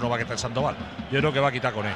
va a quitar Sandoval. Yo creo que va a quitar Koné.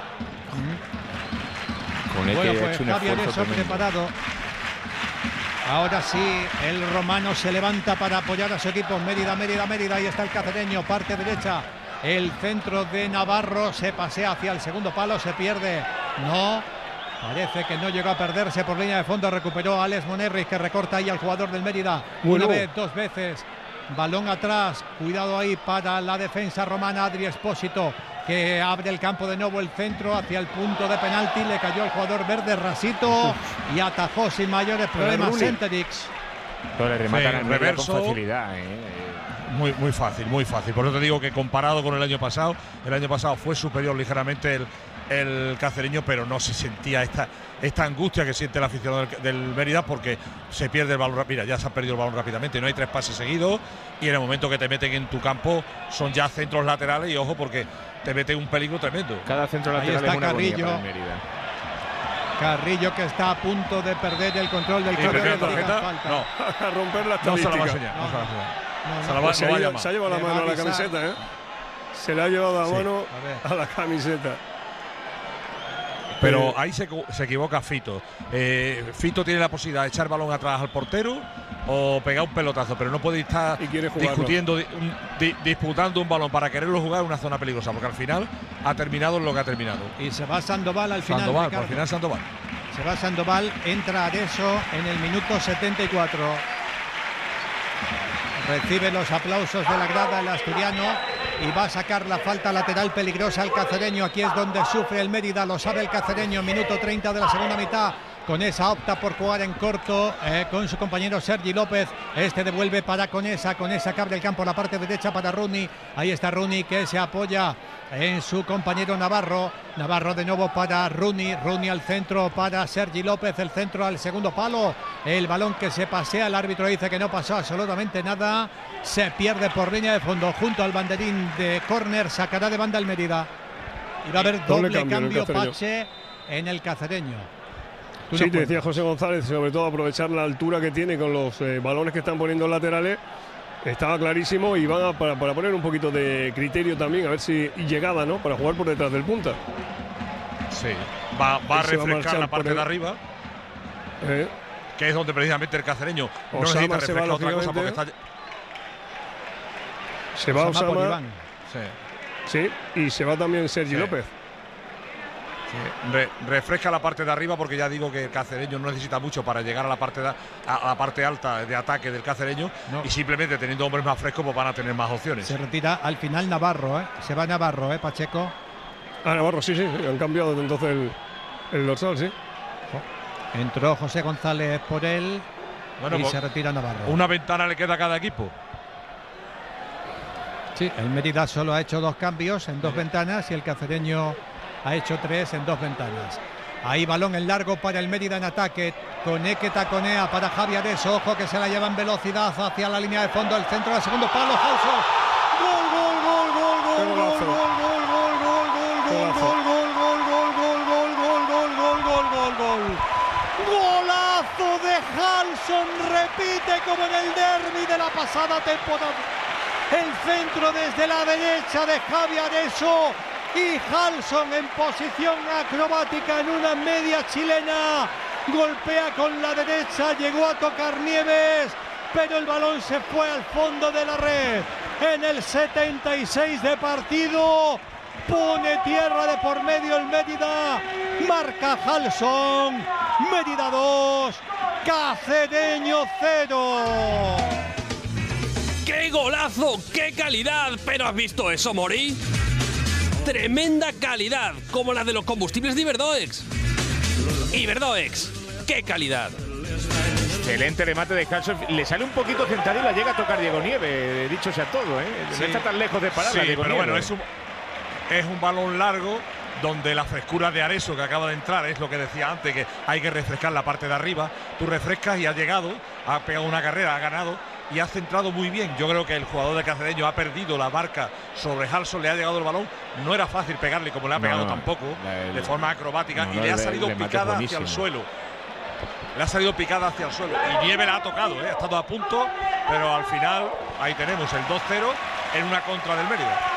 Koné Bueno, que ha pues hecho un Javi esfuerzo Areso preparado. Ahora sí, el romano se levanta para apoyar a su equipo. Mérida. Ahí está el cacereño, parte derecha. El centro de Navarro se pasea hacia el segundo palo, se pierde. No, parece que no llegó a perderse por línea de fondo. Recuperó a Alex Monerris, que recorta ahí al jugador del Mérida. Bueno. Una vez, dos veces. Balón atrás, cuidado ahí para la defensa romana. Adri Espósito, que abre el campo de nuevo, el centro hacia el punto de penalti. Le cayó al jugador verde Rasito y atajó sin mayores problemas Centerix. Pero le rematan Sí, al Mérida reverso. con facilidad. Muy fácil, muy fácil. Por eso te digo que comparado con el año pasado fue superior ligeramente el cacereño, pero no se sentía esta angustia que siente el aficionado del Mérida, porque se pierde el balón rápido. Mira, ya se ha perdido el balón rápidamente, no hay 3 pases seguidos, y en el momento que te meten en tu campo son ya centros laterales, y ojo, porque te mete un peligro tremendo. Cada centro Ahí lateral está es una agonía Carrillo. para el Mérida. Carrillo, que está a punto de perder el control del ¿Y campo. primera Le digan tarjeta? falta. No, A romper la no se la va a estadística. enseñar. No se la va a enseñar. No, Se la va, Pues lo va a se llamar. ha llevado la Le va mano a a la avisar. camiseta, ¿eh? Se le ha llevado la Sí. mano A ver. a la camiseta. Pero ahí se equivoca Fito. Fito tiene la posibilidad de echar balón atrás al portero o pegar un pelotazo, pero no puede estar Y quiere jugarlo. discutiendo, disputando un balón para quererlo jugar en una zona peligrosa, porque al final ha terminado en lo que ha terminado. Y se va Sandoval al final. Sandoval, Ricardo. al final Sandoval. Se va Sandoval, entra Areso en el minuto 74. Recibe los aplausos de la grada el asturiano y va a sacar la falta lateral peligrosa al cacereño. Aquí es donde sufre el Mérida, lo sabe el cacereño. Minuto 30 de la segunda mitad. Con esa opta por jugar en corto con su compañero Sergi López. Este devuelve para Conesa que abre el campo la parte derecha para Rooney. Ahí está Rooney, que se apoya en su compañero Navarro. Navarro de nuevo para Rooney. Rooney al centro para Sergi López. El centro al segundo palo. El balón que se pasea. El árbitro dice que no pasó absolutamente nada. Se pierde por línea de fondo junto al banderín de córner. Sacará de banda el Mérida. Y va a haber doble cambio Pache en el cacereño. Sí, te decía José González, sobre todo aprovechar la altura que tiene con los balones que están poniendo laterales. Estaba clarísimo y van para poner un poquito de criterio también, a ver si llegada, ¿no? Para jugar por detrás del punta. Sí, va a refrescar la parte de arriba, que es donde precisamente el cacereño no necesita refrescar otra cosa, porque está... Se va Osama. Sí, y se va también Sergi López. Refresca la parte de arriba, porque ya digo que el cacereño no necesita mucho para llegar a la parte alta de ataque del cacereño, y simplemente teniendo hombres más frescos pues van a tener más opciones. Se retira al final Navarro, se va Navarro, Pacheco. Ah, Navarro, sí, han cambiado entonces el dorsal, sí. Entró José González por él y se retira Navarro. Una ventana le queda a cada equipo. Sí, el Mérida solo ha hecho 2 cambios en 2 ventanas y el cacereño ha hecho 3 en 2 ventanas. Ahí balón en largo para el Mérida en ataque. Coné taconea para Javi Areso. Ojo que se la lleva en velocidad hacia la línea de fondo. El centro del segundo palo. Halson. Gol, gol, gol, gol, gol, gol, gol, gol, gol. Golazo de Halson. Repite como en el derbi de la pasada temporada. El centro desde la derecha de Javi Areso. Y Halson en posición acrobática en una media chilena. Golpea con la derecha, llegó a tocar Nieves, pero el balón se fue al fondo de la red. En el 76 de partido, pone tierra de por medio el Mérida. Marca Halson. Mérida 2, Cacereño 0. ¡Qué golazo! ¡Qué calidad! ¿Pero has visto eso, Mori? Tremenda calidad, como la de los combustibles de Iberdoex. Iberdoex, ¡qué calidad! Excelente remate de Halson. Le sale un poquito centrado y la llega a tocar Diego Nieves, dicho sea todo, ¿eh? Sí. No está tan lejos de pararla, Sí, Diego pero Nieves. bueno, es un balón largo donde la frescura de Areso, que acaba de entrar, es lo que decía antes, que hay que refrescar la parte de arriba. Tú refrescas y ha llegado, ha pegado una carrera, ha ganado y ha centrado muy bien. Yo creo que el jugador de Cacereño ha perdido la marca sobre Halson, le ha llegado el balón. No era fácil pegarle como le ha pegado tampoco, de forma acrobática, y le ha salido picada hacia el suelo. Le ha salido picada hacia el suelo. Y Nieves la ha tocado, ha estado a punto, pero al final ahí tenemos el 2-0 en una contra del Mérida.